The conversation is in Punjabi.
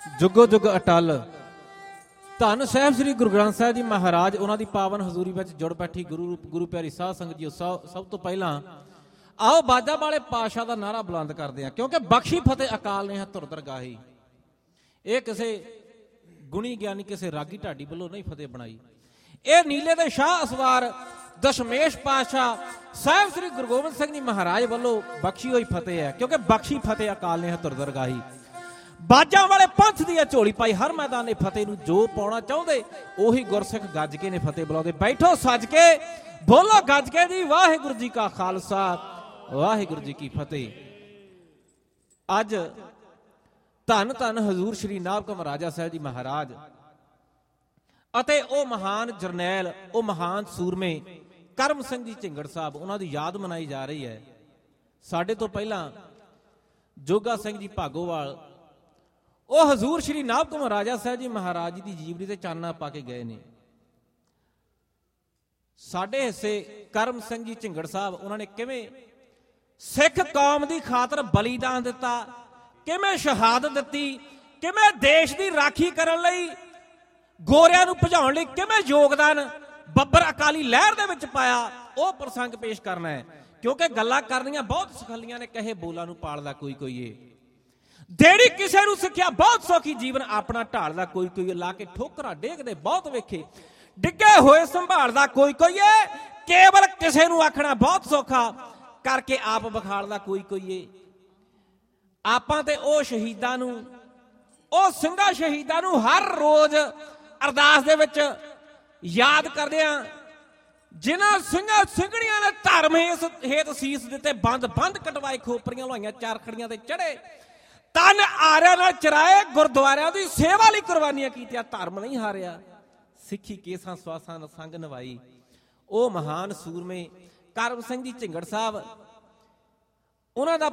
जुगो जुग अटल। धन साहिब श्री गुरु ग्रंथ साहिब जी महाराज उन्हां दी पावन हजूरी विच जुड़ बैठी गुरु प्यारी साध संगत जी। सब तो पहला आओ बाजा वाले पातशाह दा नारा बुलंद करदे हां, क्योंकि बख्शी फतेह अकाल ने धुर धुर गाही। ये किसी गुणी ज्ञानी किसी रागी ढाडी वालों नहीं फतेह बनाई। ये नीले दे शाह असवार दशमेश पातशाह साहिब श्री गुरु गोबिंद सिंह जी महाराज वालों बख्शी हुई फतेह है, क्योंकि बख्शी फतेह अकाल ने धुर धुर गाही। बाजा वाले पंथ दी झोली पाई हर मैदान ने फतेह नूं जो पाउणा चाहुंदे उही गुरसिख गज के ने फतेह बुलाउंदे। बैठो सज के बोलो गज के जी वाहिगुरू जी का खालसा वाहिगुरू जी की फतेह। अज धन धन हजूर श्री नाभकम राजा साहिब जी महाराज अते ओ महान जरनैल ओ महान सूरमे करम सिंह जी झिंगड़ साहब उन्हां दी याद मनाई जा रही है। साडे तो पहला जोगा सिंह जी भागोवाल ਉਹ ਹਜ਼ੂਰ ਸ਼੍ਰੀ ਨਾਭਕਮ ਰਾਜਾ ਸਾਹਿਬ ਜੀ ਮਹਾਰਾਜ ਜੀ ਦੀ ਜੀਵਨੀ ਤੇ ਚਾਨਣਾ ਪਾ ਕੇ ਗਏ ਨੇ। ਸਾਡੇ ਹਿੱਸੇ ਕਰਮ ਸਿੰਘ ਜੀ ਝਿੰਗੜ ਸਾਹਿਬ ਉਹਨਾਂ ਨੇ ਕਿਵੇਂ ਸਿੱਖ ਕੌਮ ਦੀ ਖਾਤਰ ਬਲੀਦਾਨ ਦਿੱਤਾ, ਕਿਵੇਂ ਸ਼ਹਾਦਤ ਦਿੱਤੀ, ਕਿਵੇਂ ਦੇਸ਼ ਦੀ ਰਾਖੀ ਕਰਨ ਲਈ ਗੋਰਿਆਂ ਨੂੰ ਭਜਾਉਣ ਲਈ ਕਿਵੇਂ ਯੋਗਦਾਨ ਬੱਬਰ ਅਕਾਲੀ ਲਹਿਰ ਦੇ ਵਿੱਚ ਪਾਇਆ, ਉਹ ਪ੍ਰਸੰਗ ਪੇਸ਼ ਕਰਨਾ ਹੈ। ਕਿਉਂਕਿ ਗੱਲਾਂ ਕਰਨੀਆਂ ਬਹੁਤ ਸਖਲੀਆਂ ਨੇ, ਕਹੇ ਬੋਲਾਂ ਨੂੰ ਪਾਲਦਾ ਕੋਈ ਕੋਈ ਏ। ਦੇੜੀ ਕਿਸੇ ਨੂੰ ਸਿੱਖਿਆ ਬਹੁਤ ਸੌਖੀ, ਜੀਵਨ ਆਪਣਾ ਢਾਲਦਾ ਕੋਈ ਕੋਈ, ਲਾ ਕੇ ਠੋਕਰਾਂ ਡੇਗਦੇ ਬਹੁਤ ਵੇਖੇ, ਡਿੱਗੇ ਹੋਏ ਸੰਭਾਲਦਾ ਕੋਈ ਕੋਈ ਏ। ਕੇਵਲ ਕਿਸੇ ਨੂੰ ਆਖਣਾ ਬਹੁਤ ਸੌਖਾ, ਕਰਕੇ ਆਪ ਵਿਖਾਲਦਾ ਕੋਈ ਕੋਈ ਏ। ਆਪਾਂ ਤੇ ਉਹ ਸ਼ਹੀਦਾਂ ਨੂੰ, ਉਹ ਸਿੰਘਾਂ ਸ਼ਹੀਦਾਂ ਨੂੰ ਹਰ ਰੋਜ਼ ਅਰਦਾਸ ਦੇ ਵਿੱਚ ਯਾਦ ਕਰਦੇ ਆ, ਜਿਨ੍ਹਾਂ ਸਿੰਘਾਂ ਸਿੰਘਣੀਆਂ ਨੇ ਧਰਮ ਹੇਤ ਸੀਸ ਦਿੱਤੇ, ਬੰਦ ਬੰਦ ਕਟਵਾਏ, ਖੋਪਰੀਆਂ ਲਵਾਈਆਂ, ਚਾਰਖੜੀਆਂ ਤੇ ਚੜੇ, ਤਨ ਆਰਿਆਂ ਨਾਲ ਚਰਾਏ, ਗੁਰਦੁਆਰਿਆਂ ਦੀ ਸੇਵਾ ਲਈ ਕੁਰਬਾਨੀਆਂ ਕੀਤੀਆਂ, ਧਰਮ ਨਹੀਂ ਹਾਰਿਆ, ਸਿੱਖੀ ਕੇਸਾਂ ਸਵਾਸਾਂ ਦਾ ਸੰਗ ਨਿਭਾਈ। ਉਹ ਮਹਾਨ ਸੂਰਮੇ ਕਰਮ ਸਿੰਘ ਜੀ ਝਿੰਗੜ ਸਾਹਿਬ ਉਹਨਾਂ ਦਾ